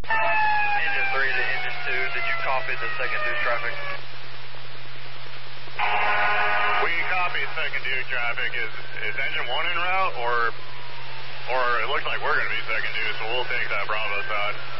Engine 3 to Engine 2, did you copy the second due traffic? We copy second due traffic. Is engine 1 en route, or it looks like we're going to be second due, so we'll take that Bravo side.